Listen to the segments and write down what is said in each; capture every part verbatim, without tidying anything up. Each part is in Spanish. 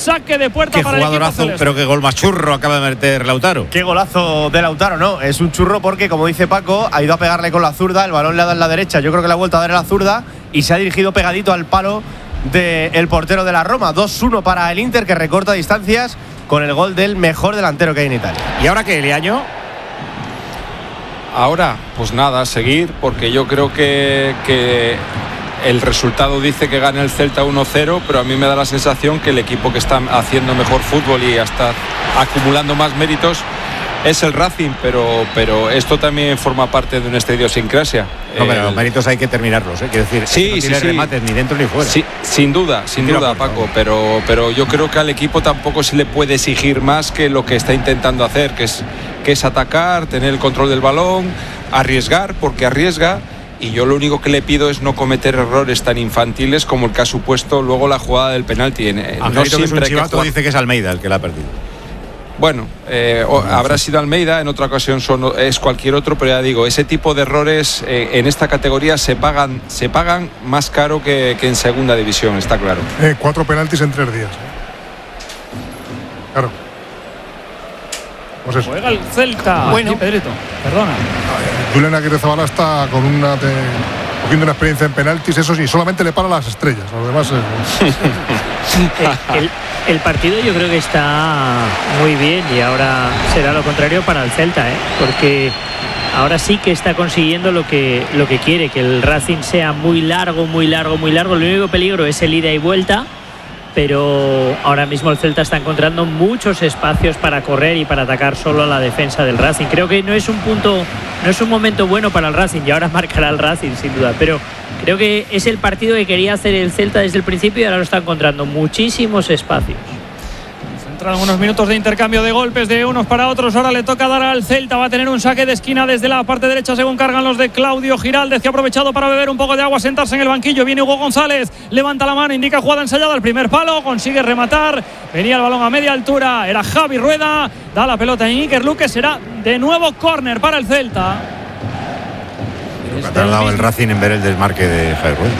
saque de puerta qué para el equipo jugadorazo, celeste. pero qué gol más churro acaba de meter Lautaro. Qué golazo de Lautaro, ¿no? Es un churro porque, como dice Paco, ha ido a pegarle con la zurda, el balón le ha dado en la derecha, yo creo que le ha vuelto a dar en la zurda y se ha dirigido pegadito al palo del portero de la Roma. dos uno para el Inter, que recorta distancias con el gol del mejor delantero que hay en Italia. ¿Y ahora qué, Liaño? Ahora, pues nada, seguir, porque yo creo que, que el resultado dice que gana el Celta uno cero, pero a mí me da la sensación que el equipo que está haciendo mejor fútbol y hasta acumulando más méritos es el Racing, pero, pero esto también forma parte de una idiosincrasia. No, pero los El- méritos hay que terminarlos, ¿eh? Quiero decir, Sí, no sí, tiene sí. remates ni dentro ni fuera. Sí, sin duda, sin Tiro duda, a puerta, Paco, ¿no? pero, pero yo creo que al equipo tampoco se le puede exigir más que lo que está intentando hacer, que es, que es atacar, tener el control del balón, arriesgar, porque arriesga, y yo lo único que le pido es no cometer errores tan infantiles como el que ha supuesto luego la jugada del penalti. En- en- no Angelito, que es un siempre hay que chivato, jugar- dice que es Almeida el que la ha perdido. Bueno, eh, o- habrá sido Almeida, en otra ocasión son, es cualquier otro, pero ya digo, ese tipo de errores eh, en esta categoría se pagan, se pagan más caro que, que en segunda división, está claro. Eh, cuatro penaltis en tres días. Claro. Pues eso. Juega el Celta. Bueno. Sí, Pedrito, perdona. Julen Aguirrezabala está con una de, cogiendo una experiencia en penaltis, eso sí, solamente le para las estrellas. Los demás es, El, el partido yo creo que está muy bien y ahora será lo contrario para el Celta, ¿eh? Porque ahora sí que está consiguiendo lo que, lo que quiere, que el Racing sea muy largo, muy largo, muy largo. El único peligro es el ida y vuelta, pero ahora mismo el Celta está encontrando muchos espacios para correr y para atacar solo a la defensa del Racing. Creo que no es un punto, no es un momento bueno para el Racing, y ahora marcará el Racing sin duda, pero creo que es el partido que quería hacer el Celta desde el principio y ahora lo está encontrando muchísimos espacios. Entraron unos minutos de intercambio de golpes de unos para otros. Ahora le toca dar al Celta. Va a tener un saque de esquina desde la parte derecha según cargan los de Claudio Giraldez, que ha aprovechado para beber un poco de agua, sentarse en el banquillo. Viene Hugo González, levanta la mano, indica jugada ensayada al primer palo, consigue rematar. Venía el balón a media altura, era Javi Rueda, da la pelota en Iker Luque. Será de nuevo córner para el Celta. Ha tardado el Racing en ver el desmarque de Javier Rueda.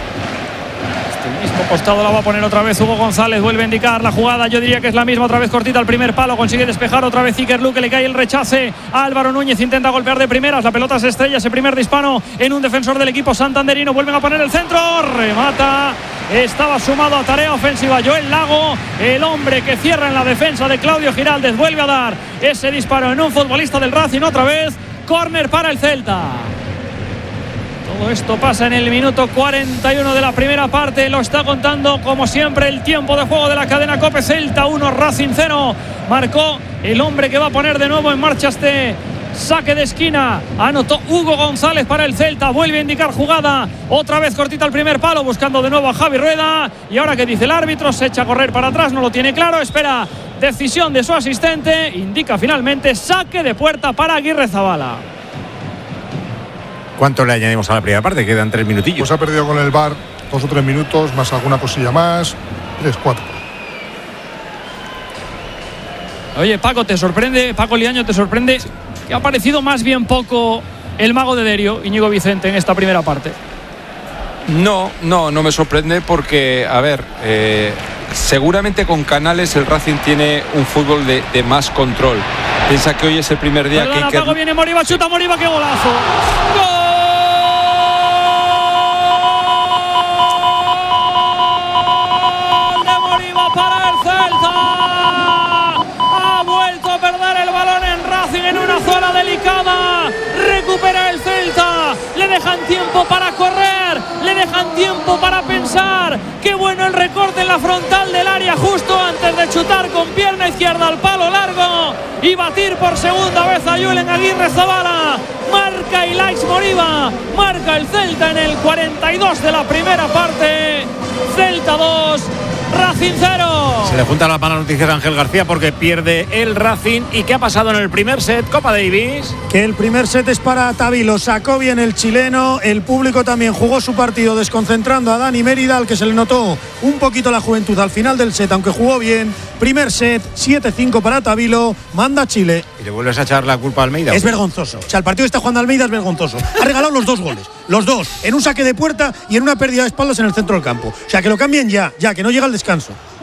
El mismo costado la va a poner otra vez Hugo González, vuelve a indicar la jugada, yo diría que es la misma, otra vez cortita al primer palo, consigue despejar otra vez Iker Luque, le cae el rechace a Álvaro Núñez, intenta golpear de primeras, la pelota se estrella, ese primer disparo en un defensor del equipo santanderino, vuelven a poner el centro, remata, estaba sumado a tarea ofensiva Joel Lago, el hombre que cierra en la defensa de Claudio Giraldez, vuelve a dar ese disparo en un futbolista del Racing, otra vez, córner para el Celta. Todo esto pasa en el minuto cuarenta y uno de la primera parte. Lo está contando, como siempre, el tiempo de juego de la cadena COPE. Celta uno, Racing cero. Marcó el hombre que va a poner de nuevo en marcha este saque de esquina. Anotó Hugo González para el Celta. Vuelve a indicar jugada. Otra vez cortita al primer palo, buscando de nuevo a Javi Rueda. Y ahora que dice el árbitro, se echa a correr para atrás. No lo tiene claro. Espera decisión de su asistente. Indica finalmente saque de puerta para Aguirrezabala. ¿Cuánto le añadimos a la primera parte? Quedan tres minutillos. pues ha perdido con el V A R dos o tres minutos, más alguna cosilla más. Tres, cuatro. Oye, Paco, ¿te sorprende, Paco Liaño, te sorprende que ha aparecido más bien poco el mago de Derio, Íñigo Vicente, en esta primera parte? No, no, no me sorprende porque, a ver, eh, seguramente con Canales el Racing tiene un fútbol de, de más control. Piensa que hoy es el primer día Perdona, que hay que... Paco, viene Moriba, chuta Moriba, qué golazo. ¡Gol! De Moriba para el Celta. Ha vuelto a perder el balón en Racing en una zona delicada. Recupera el Celta. Le dejan tiempo para correr. Le dejan tiempo para pensar. Qué bueno el recorte en la frontal del área justo antes de chutar con pierna izquierda al palo largo y batir por segunda vez a Julen Aguirrezabala. Marca Ilaix Moriba, marca el Celta en el cuarenta y dos de la primera parte. Celta dos, Racing cero. Se le juntan las malas noticias a Ángel García porque pierde el Racing. ¿Y qué ha pasado en el primer set, Copa Davis? Que el primer set es para Tavilo, sacó bien el chileno, el público también jugó su partido desconcentrando a Dani Mérida, al que se le notó un poquito la juventud al final del set, aunque jugó bien. Primer set, siete cinco para Tavilo, manda Chile. ¿Y le vuelves a echar la culpa a Almeida? Es vergonzoso, o sea, el partido que está jugando Almeida es vergonzoso. Ha regalado los dos goles, los dos, en un saque de puerta y en una pérdida de espaldas en el centro del campo. O sea, que lo cambien ya, ya, que no llega el descanso.